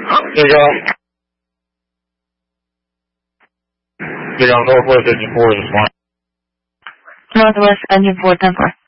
Get on Northwest engine 4 this morning. Northwest engine 4, 10-4.